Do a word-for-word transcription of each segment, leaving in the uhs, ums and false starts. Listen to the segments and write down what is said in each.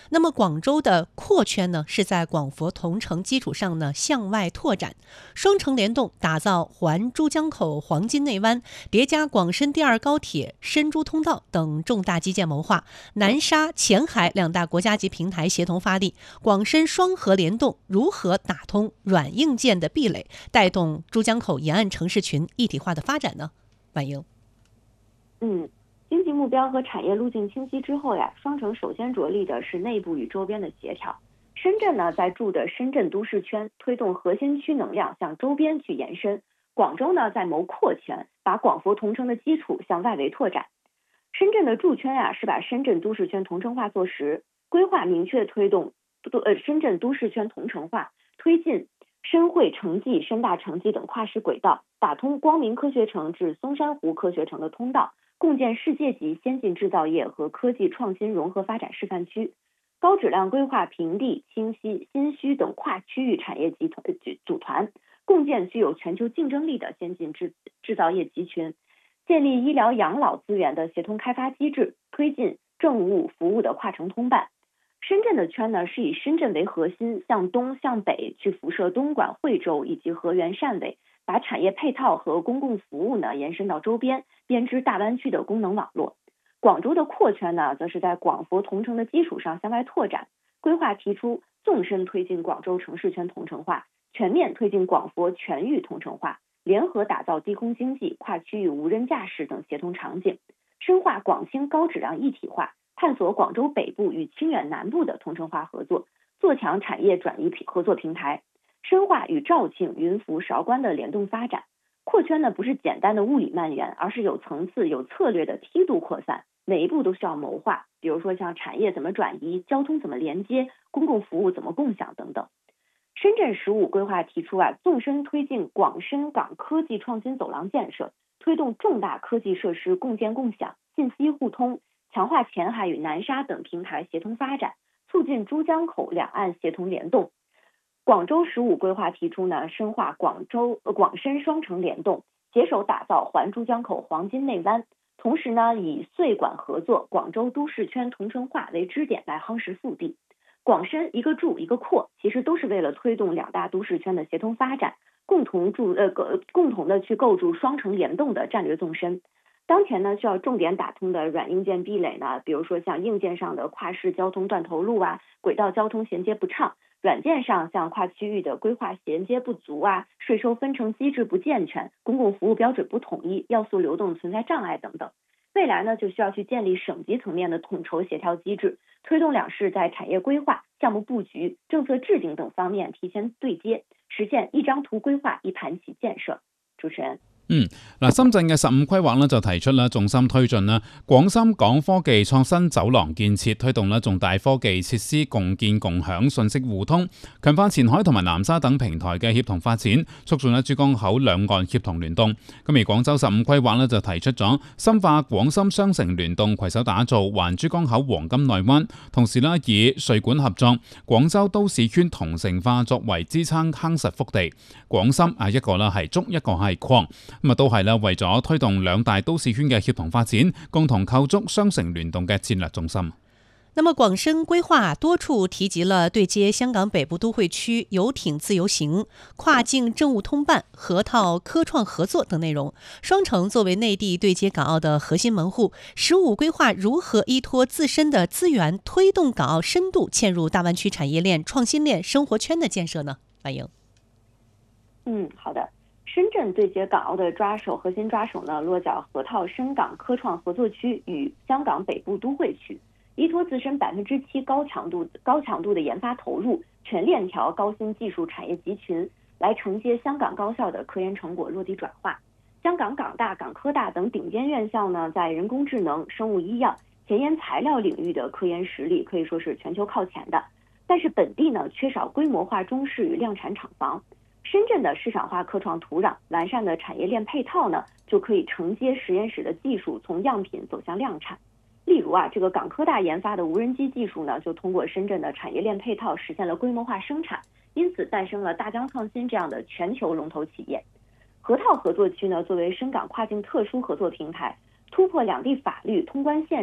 那么广州的扩圈呢，是在广佛同城基础上呢向外拓展，双城联动，打造环珠江口黄金内湾，叠加广深第二高铁、深珠通道等重大基建谋划，南沙、前海两大国家级平台协同发力，广深双核联动，如何打通软硬件的壁垒，带动珠江口沿岸城市群一体化的发展呢？婉莹。 嗯，经济目标和产业路径清晰之后呀，双城首先着力的是内部与周边的协调。深圳呢，在筑的深圳都市圈，推动核心区能量向周边去延伸；广州呢，在谋扩圈，把广佛同城的基础向外围拓展。深圳的筑圈呀，是把深圳都市圈同城化做实，规划明确推动呃深圳都市圈同城化，推进深汇城际、深大城际等跨市轨道，打通光明科学城至松山湖科学城的通道，共建世界级先进制造业和科技创新融合发展示范区。高质量规划平地、清溪、新圩等跨区域产业集团组团，共建具有全球竞争力的先进制制造业集群，建立医疗养老资源的协同开发机制，推进政务服务的跨城通办。深圳的圈呢，是以深圳为核心，向东向北去辐射东莞、惠州以及河源、汕尾，把产业配套和公共服务呢延伸到周边，编织大湾区的功能网络。广州的扩圈呢，则是在广佛同城的基础上向外拓展，规划提出纵深推进广州城市圈同城化，全面推进广佛全域同城化，联合打造低空经济、跨区域无人驾驶等协同场景，深化广清高质量一体化，探索广州北部与清远南部的同城化合作，做强产业转移合作平台，深化与肇庆、云浮、韶关的联动发展。扩圈呢，不是简单的物理蔓延，而是有层次、有策略的梯度扩散，每一步都需要谋划。比如说像产业怎么转移、交通怎么连接、公共服务怎么共享等等。深圳十五规划提出啊，纵深推进广深港科技创新走廊建设，推动重大科技设施共建共享、信息互通，强化前海与南沙等平台协同发展，促进珠江口两岸协同联动。广州十五规划提出呢，深化广州、呃、广深双城联动，携手打造环珠江口黄金内湾。同时呢，以穗莞合作、广州都市圈同城化为支点来夯实腹地。广深一个筑一个扩，其实都是为了推动两大都市圈的协同发展，共同筑呃共同的去构筑双城联动的战略纵深。当前呢，需要重点打通的软硬件壁垒呢，比如说像硬件上的跨市交通断头路啊，轨道交通衔接不畅；软件上像跨区域的规划衔接不足啊，税收分成机制不健全，公共服务标准不统一，要素流动存在障碍等等。未来呢，就需要去建立省级层面的统筹协调机制，推动两市在产业规划、项目布局、政策制定等方面提前对接，實現一張圖規劃、一盤棋建設。主持人。 嗯，嗱，深圳嘅十五規劃咧就提出啦，重心推進啦廣深港科技創新走廊建設，推動咧重大科技設施共建共享、信息互通，強化前海同埋南沙等平台嘅協同發展，促進咧珠江口兩岸協同聯動。咁而廣州十五規劃咧就提出咗深化廣深雙城聯動，攜手打造環珠江口黃金內灣，同時咧以稅管合作、廣州都市圈同城化作為支撐夯實腹地。廣深啊一個咧係竹，一個係礦。咁啊，都係啦，為咗推動兩大都市圈嘅協同發展，共同構築雙城聯動嘅戰略重心。 那麼廣深規劃多處提及了對接香港北部都會區遊艇自由行、跨境政務通辦、河套科創合作等內容。雙城作為內地對接港澳的核心門戶，十五規劃如何依託自身的資源，推動港澳深度嵌入大灣區產業鏈、創新鏈、生活圈的建設呢？歡迎。 嗯，好的。深圳对接港澳的抓手核心抓手呢，落脚河套深港科创合作区与香港北部都会区，依托自身百分之七高强度高强度的研发投入，全链条高新技术产业集群，来承接香港高校的科研成果落地转化。香港港大、港科大等顶尖院校呢，在人工智能、生物医药、前沿材料领域的科研实力可以说是全球靠前的，但是本地呢缺少规模化中试与量产厂房。深圳的市场化科创土壤、完善的产业链配套呢，就可以承接实验室的技术从样品走向量产。例如啊，这个港科大研发的无人机技术呢，就通过深圳的产业链配套实现了规模化生产，因此诞生了大疆创新这样的全球龙头企业。河套合作区呢，作为深港跨境特殊合作平台，突破两地法律通关限制，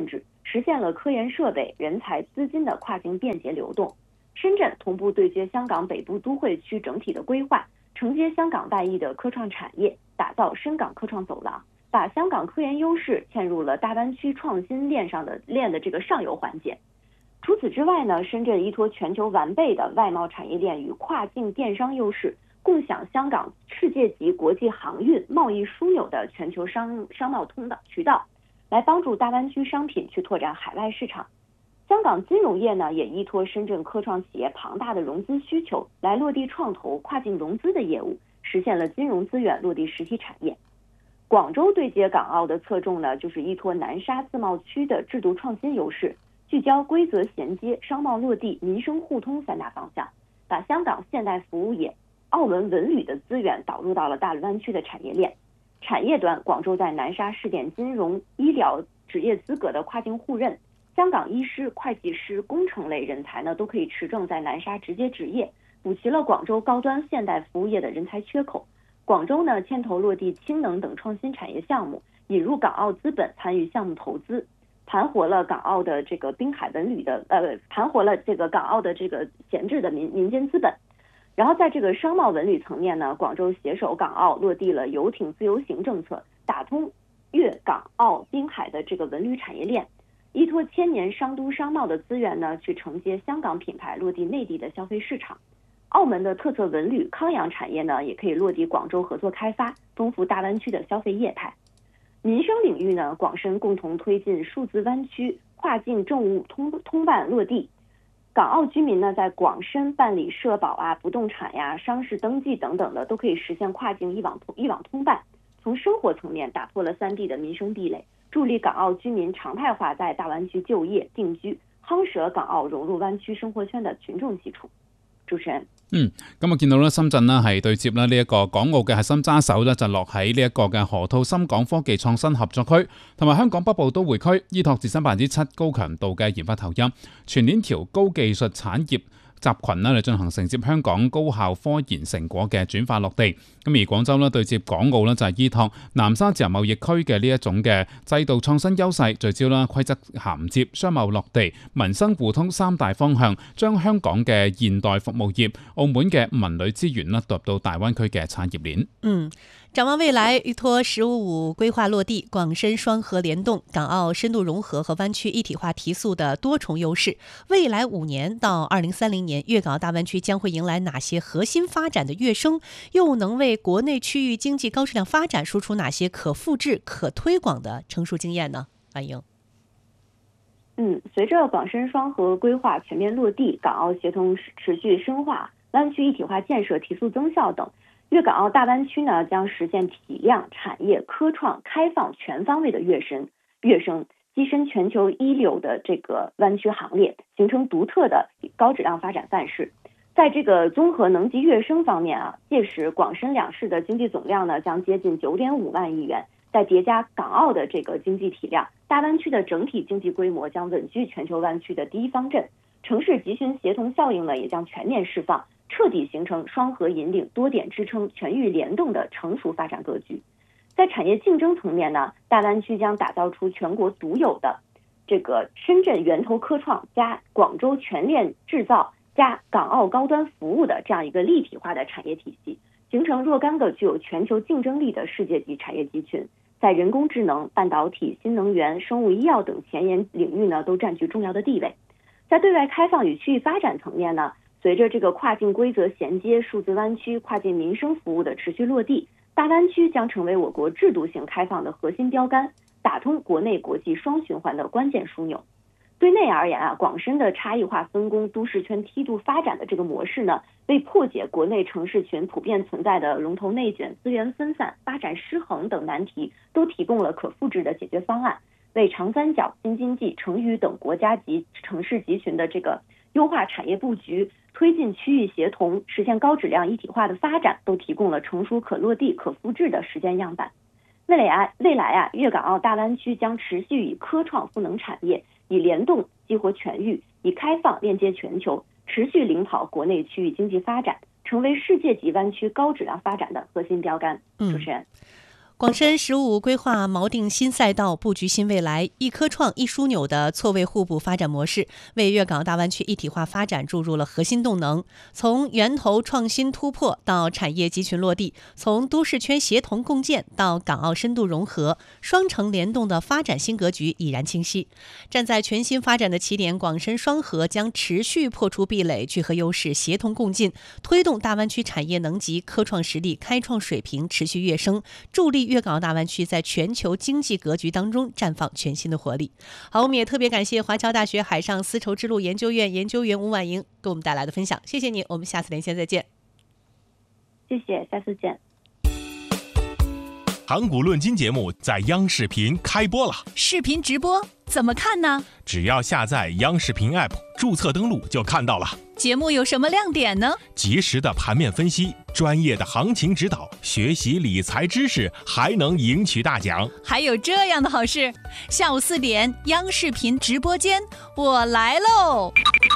实现了科研设备、人才、资金的跨境便捷流动。深圳同步对接香港北部都会区整体的规划，承接香港外溢的科创产业，打造深港科创走廊，把香港科研优势嵌入了大湾区创新链上的链的这个上游环节。除此之外呢，深圳依托全球完备的外贸产业链与跨境电商优势，共享香港世界级国际航运贸易枢纽的全球商商贸通道渠道，来帮助大湾区商品去拓展海外市场。香港金融业呢，也依托深圳科创企业庞大的融资需求，来落地创投跨境融资的业务，实现了金融资源落地实体产业。广州对接港澳的侧重呢，就是依托南沙自贸区的制度创新优势，聚焦规则衔接、商贸落地、民生互通三大方向，把香港现代服务业、澳门文旅的资源导入到了大湾区的产业链。产业端，广州在南沙试点金融、医疗职业资格的跨境互认，香港医师、会计师、工程类人才呢都可以持证在南沙直接执业，补齐了广州高端现代服务业的人才缺口。广州呢牵头落地氢能等创新产业项目，引入港澳资本参与项目投资，盘活了港澳的这个滨海文旅的呃，盘活了这个港澳的这个闲置的民民间资本。然后在这个商贸文旅层面呢，广州携手港澳落地了游艇自由行政策，打通粤港澳滨海的这个文旅产业链，依托千年商都商贸的资源呢，去承接香港品牌落地内地的消费市场。澳门的特色文旅康养产业呢，也可以落地广州合作开发，丰富大湾区的消费业态。民生领域呢，广深共同推进数字湾区跨境政务通通办落地。港澳居民呢，在广深办理社保啊、不动产呀、商事登记等等的，都可以实现跨境一网通一网通办。从生活层面打破了三地的民生壁垒，助力港澳居民常态化在大湾区就业定居，夯实了港澳融入灣區生活圈嘅群眾基礎。主持人。 嗯，咁啊見到咧，深圳呢係對接咧呢一個港澳嘅核心揸手咧，就落喺呢一個嘅河套深港科技創新合作區，同埋香港北部都會區，依託自身百分之七高強度嘅研發投入，全鏈條高技術產業集群呢嚟進行承接香港高效科研成果嘅轉化落地。咁而廣州呢對接港澳呢就係依託南沙自由貿易區嘅呢一種嘅制度創新優勢，聚焦啦規則銜接、商貿落地、民生互通三大方向，將香港嘅現代服務業、澳門嘅文旅資源呢導入到大灣區嘅產業鏈。 嗯。展望未来，依托“十五五”规划落地、广深双核联动、港澳深度融合和湾区一体化提速的多重优势，未来五年到二零三零年，粤港澳大湾区将会迎来哪些核心发展的跃升？又能为国内区域经济高质量发展输出哪些可复制、可推广的成熟经验呢？安英。 嗯，随着广深双核规划全面落地，港澳协同持续深化，湾区一体化建设提速增效等。粤港澳大湾区呢，将实现体量、产业、科创、开放全方位的跃升，跃升跻身全球一流的这个湾区行列，形成独特的高质量发展范式。在这个综合能级跃升方面啊，届时广深两市的经济总量呢，将接近九点五万亿元，再叠加港澳的这个经济体量，大湾区的整体经济规模将稳居全球湾区的第一方阵，城市集群协同效应呢，也将全面释放。彻底形成双核引领、多点支撑、全域联动的成熟发展格局。在产业竞争层面呢，大湾区将打造出全国独有的这个深圳源头科创加广州全链制造加港澳高端服务的这样一个立体化的产业体系，形成若干个具有全球竞争力的世界级产业集群，在人工智能、半导体、新能源、生物医药等前沿领域呢，都占据重要的地位。在对外开放与区域发展层面呢，随着这个跨境规则衔接、数字湾区、跨境民生服务的持续落地，大湾区将成为我国制度性开放的核心标杆，打通国内国际双循环的关键枢纽。对内而言啊，广深的差异化分工、都市圈梯度发展的这个模式呢，为破解国内城市群普遍存在的龙头内卷、资源分散、发展失衡等难题，都提供了可复制的解决方案，为长三角、京津冀、成渝等国家级城市集群的这个优化产业布局、推进区域协同、实现高质量一体化的发展，都提供了成熟可落地、可复制的实践样板。未来啊，未来啊，粤港澳大湾区将持续以科创赋能产业，以联动激活全域，以开放链接全球，持续领跑国内区域经济发展，成为世界级湾区高质量发展的核心标杆。主持人。 广深“十五”规划锚定新赛道，布局新未来，一科创一枢纽的错位互补发展模式，为粤港大湾区一体化发展注入了核心动能。从源头创新突破到产业集群落地，从都市圈协同共建到港澳深度融合，双城联动的发展新格局已然清晰。站在全新发展的起点，广深双核将持续破除壁垒，聚合优势，协同共进，推动大湾区产业能级、科创实力、开创水平持续跃升，助力粤港澳大湾区在全球经济格局当中绽放全新的活力。好，我们也特别感谢华侨大学海上丝绸之路研究院研究员吴婉莹给我们带来的分享，谢谢你，我们下次连线再见。 谢谢，下次见。 盘古论金节目在央视频开播了， 视频直播怎么看呢？ 只要下载央视频 App， 注册登录就看到了。 节目有什么亮点呢？ 及时的盘面分析，专业的行情指导，学习理财知识，还能赢取大奖。 还有这样的好事，下午四点，央视频直播间，我來嘍！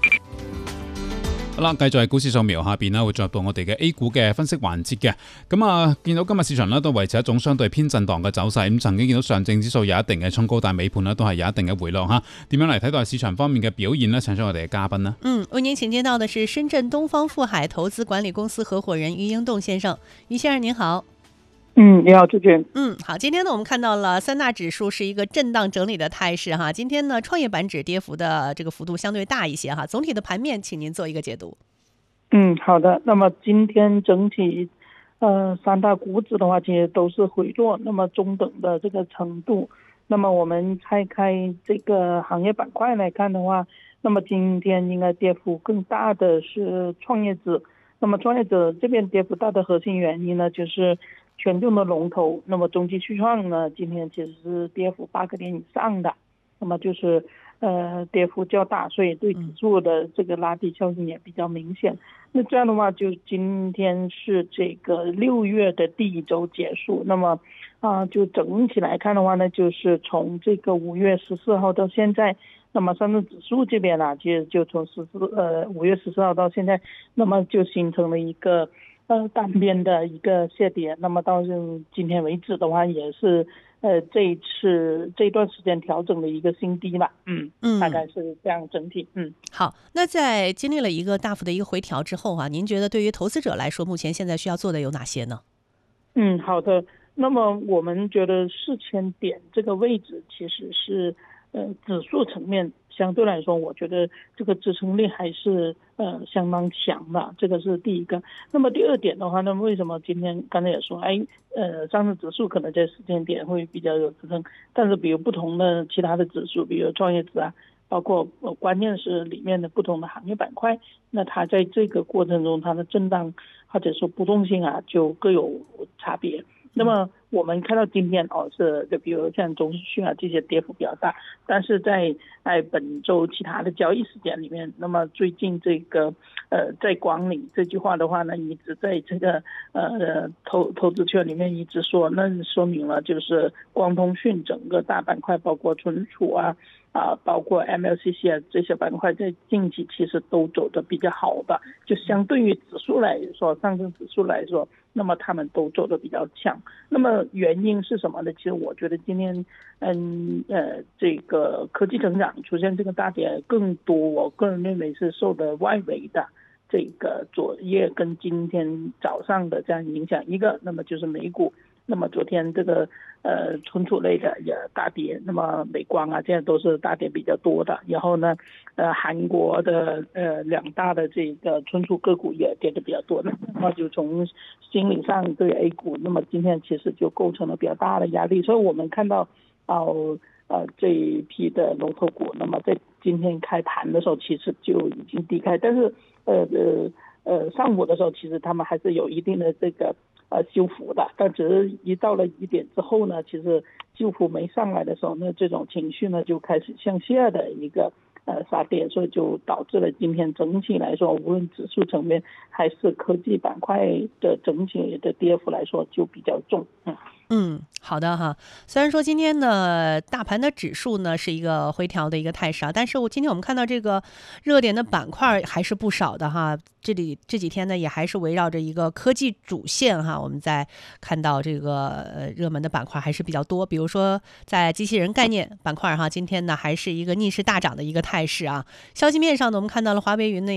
好啦，繼續係股市掃描，下邊咧會進入到我哋嘅 A 股嘅分析環節嘅。咁啊，見到今日市場咧都維持一種相對偏震盪嘅走勢。咁曾經見到上證指數有一定嘅衝高，但尾盤咧都係有一定嘅回落嚇。點樣嚟睇待市場方面嘅表現呢？請出我哋嘅嘉賓呢。 嗯，為您請見到的是深圳東方富海投資管理公司合夥人余英棟先生。余先生您好。 嗯，你好，主持人。 嗯，好，今天呢，我们看到了三大指数是一个震荡整理的态势哈。今天呢，创业板指跌幅的这个幅度相对大一些哈。总体的盘面，请您做一个解读。 嗯，好的。那么今天整体，呃，三大股指的话，其实都是回落，那么中等的这个程度。那么我们拆开这个行业板块来看的话，那么今天应该跌幅更大的是创业指。那么创业者这边跌幅大的核心原因呢，就是权重的龙头，那么中基旭创呢，今天其实是跌幅八个点以上的，那么就是呃跌幅较大，所以对指数的这个拉低效应也比较明显。那这样的话，就今天是这个六月的第一周结束，那么啊、呃，就整体来看的话呢，就是从这个五月十四号到现在。那么上证指数这边呢，其实就从十四呃五月十四号到现在，那么就形成了一个呃单边的一个下跌。那么到今天为止的话，也是呃这一次这段时间调整的一个新低吧。嗯嗯，大概是这样整体。嗯， 好，那在经历了一个大幅的一个回调之后啊，您觉得对于投资者来说，目前现在需要做的有哪些呢？ 嗯，好的。那么我们觉得四千点这个位置其实是。呃，指数层面相对来说，我觉得这个支撑力还是呃相当强的，这个是第一个。那么第二点的话，那么为什么今天刚才也说，哎，呃，上证指数可能在四千点会比较有支撑，但是比如不同的其他的指数，比如创业指啊，包括呃关键是里面的不同的行业板块，那它在这个过程中它的震荡或者说波动性啊，就各有差别。那么我们看到今天哦是就比如像中讯啊这些跌幅比较大，但是在在本周其他的交易时间里面，那么最近这个呃在广里这句话的话呢，一直在这个呃投投资圈里面一直说，那说明了就是光通讯整个大板块，包括存储啊啊，包括 M L C C 啊这些板块在近期其实都走得比较好的，就相对于指数来说，上证指数来说，那么他们都走得比较强。那么原因是什么呢？其实我觉得今天嗯呃这个科技成长出现这个大跌更多，我个人认为是受的外围的这个昨夜跟今天早上的这样影响。一个那么就是美股，那么昨天这个呃存储类的也大跌，那么美光啊现在都是大跌比较多的。然后呢呃韩国的呃两大的这个存储个股也跌得比较多的，那么就从心理上对 A 股，那么今天其实就构成了比较大的压力。所以我们看到哦 呃, 呃这一批的龙头股，那么在今天开盘的时候其实就已经低开，但是呃呃呃上午的时候其实他们还是有一定的这个呃修复的，但只是一到了一点之后呢，其实修复没上来的时候呢，这种情绪呢就开始向下的一个呃杀跌，所以就导致了今天整体来说，无论指数层面还是科技板块的整体的跌幅来说就比较重。嗯嗯，好的哈。虽然说今天呢，大盘的指数呢是一个回调的一个态势啊，但是我今天我们看到这个热点的板块还是不少的哈。这里这几天呢，也还是围绕着一个科技主线哈，我们在看到这个呃热门的板块还是比较多。比如说在机器人概念板块哈，今天呢还是一个逆势大涨的一个态势啊。消息面上呢，我们看到了华为云呢。